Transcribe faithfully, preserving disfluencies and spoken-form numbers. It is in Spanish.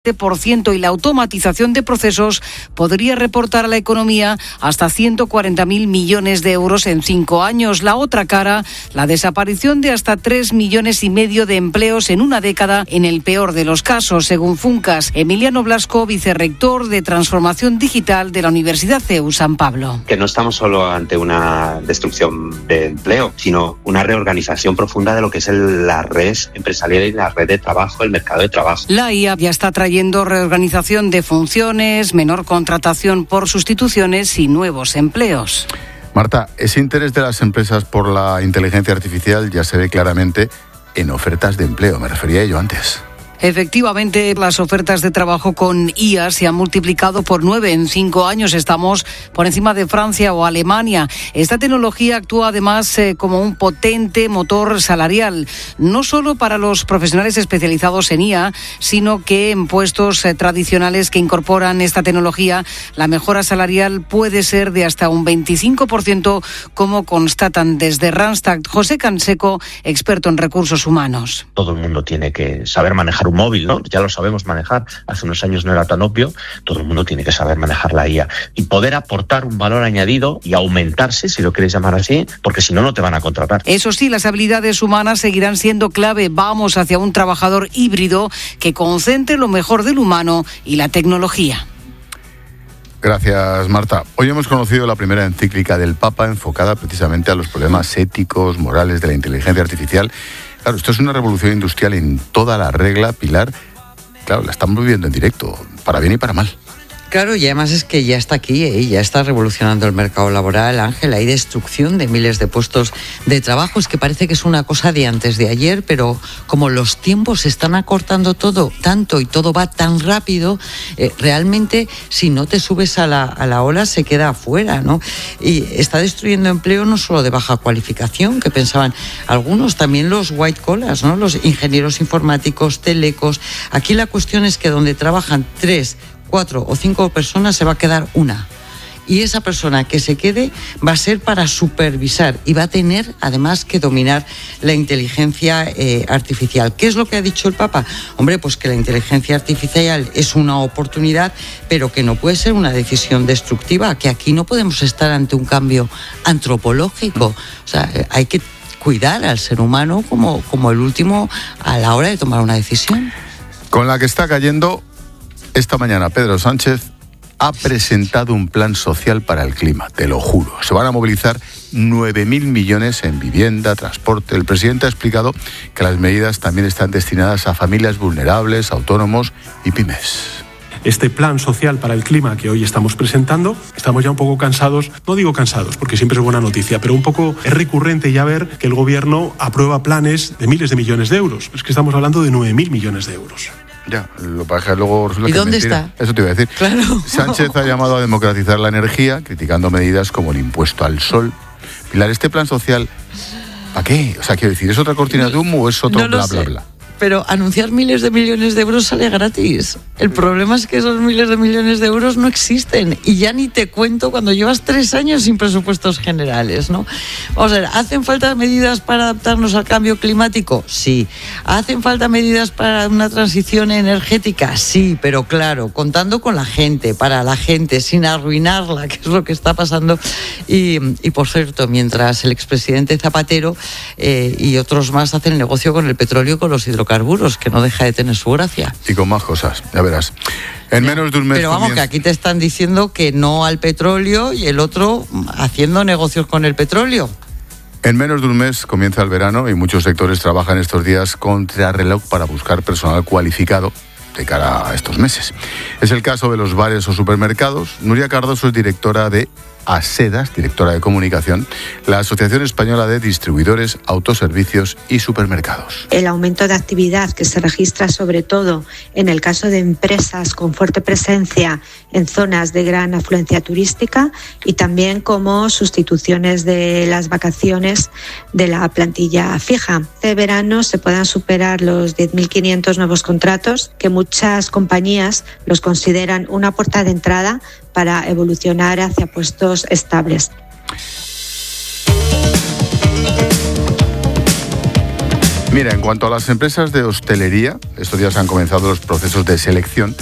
por ciento y la automatización de procesos podría reportar a la economía hasta ciento cuarenta mil millones de euros en cinco años. La otra cara, la desaparición de hasta tres millones y medio de empleos en una década en el peor de los casos, según Funcas. Emiliano Blasco, vicerrector de Transformación Digital de la Universidad C E U San Pablo. Que no estamos solo ante una destrucción de empleo, sino una reorganización profunda de lo que es el, la red empresarial y la red de trabajo, el mercado de trabajo. La I A ya está trayendo reorganización de funciones, menor contratación por sustituciones y nuevos empleos. Marta, ese interés de las empresas por la inteligencia artificial ya se ve claramente en ofertas de empleo. Me refería a ello antes. Efectivamente, las ofertas de trabajo con I A se han multiplicado por nueve en cinco años. Estamos por encima de Francia o Alemania. Esta tecnología actúa además eh, como un potente motor salarial, no solo para los profesionales especializados en I A, sino que en puestos eh, tradicionales que incorporan esta tecnología, la mejora salarial puede ser de hasta un veinticinco por ciento, como constatan desde Randstad. José Canseco, experto en recursos humanos. Todo el mundo tiene que saber manejar un móvil, ¿no? Ya lo sabemos manejar. Hace unos años no era tan obvio. Todo el mundo tiene que saber manejar la I A y poder aportar un valor añadido y aumentarse, si lo quieres llamar así, porque si no, no te van a contratar. Eso sí, las habilidades humanas seguirán siendo clave. Vamos hacia un trabajador híbrido que concentre lo mejor del humano y la tecnología. Gracias, Marta. Hoy hemos conocido la primera encíclica del Papa enfocada precisamente a los problemas éticos, morales de la inteligencia artificial. Claro, esto es una revolución industrial en toda la regla, Pilar. Claro, la estamos viviendo en directo, para bien y para mal. Claro, y además es que ya está aquí, ¿eh? Ya está revolucionando el mercado laboral, Ángel. Hay destrucción de miles de puestos de trabajo. Es que parece que es una cosa de antes de ayer, pero como los tiempos se están acortando todo tanto y todo va tan rápido, eh, realmente si no te subes a la, a la ola se queda afuera, ¿no? Y está destruyendo empleo no solo de baja cualificación, que pensaban algunos, también los white collars, ¿no? Los ingenieros informáticos, telecos. Aquí la cuestión es que donde trabajan tres, cuatro o cinco personas se va a quedar una. Y esa persona que se quede va a ser para supervisar y va a tener además que dominar la inteligencia eh, artificial. ¿Qué es lo que ha dicho el Papa? Hombre, pues que la inteligencia artificial es una oportunidad, pero que no puede ser una decisión destructiva, que aquí no podemos estar ante un cambio antropológico. O sea, hay que cuidar al ser humano como, como el último a la hora de tomar una decisión. Con la que está cayendo, esta mañana Pedro Sánchez ha presentado un plan social para el clima, te lo juro. Se van a movilizar nueve mil millones en vivienda, transporte. El presidente ha explicado que las medidas también están destinadas a familias vulnerables, autónomos y pymes. Este plan social para el clima que hoy estamos presentando, estamos ya un poco cansados, no digo cansados porque siempre es buena noticia, pero un poco es recurrente ya ver que el gobierno aprueba planes de miles de millones de euros. Es que estamos hablando de nueve mil millones de euros. Ya, lo que pasa es que luego resulta ¿Y que dónde es mentira. está? Eso te iba a decir. Claro. Sánchez ha llamado a democratizar la energía, criticando medidas como el impuesto al sol. Pilar, ¿este plan social para qué? O sea, quiero decir, ¿es otra cortina de humo o es otro no lo bla, sé. bla, bla? Pero anunciar miles de millones de euros sale gratis. El problema es que esos miles de millones de euros no existen. Y ya ni te cuento cuando llevas tres años sin presupuestos generales, ¿no? O sea, ¿hacen falta medidas para adaptarnos al cambio climático? Sí. ¿Hacen falta medidas para una transición energética? Sí, pero claro, contando con la gente, para la gente, sin arruinarla, que es lo que está pasando. Y, y por cierto, mientras el expresidente Zapatero eh, y otros más hacen negocio con el petróleo y con los hidrocarburos, carburos, que no deja de tener su gracia. Y con más cosas, ya verás. En menos de un mes... Pero vamos, comienza... que aquí te están diciendo que no al petróleo y el otro haciendo negocios con el petróleo. En menos de un mes comienza el verano y muchos sectores trabajan estos días contra reloj para buscar personal cualificado de cara a estos meses. Es el caso de los bares o supermercados. Nuria Cardoso es directora de ASEDAS, directora de comunicación, la Asociación Española de Distribuidores, Autoservicios y Supermercados. El aumento de actividad que se registra sobre todo en el caso de empresas con fuerte presencia en zonas de gran afluencia turística y también como sustituciones de las vacaciones de la plantilla fija. Este verano se puedan superar los diez mil quinientos nuevos contratos, que muchas compañías los consideran una puerta de entrada para evolucionar hacia puestos estables. Mira, en cuanto a las empresas de hostelería, estos días han comenzado los procesos de selección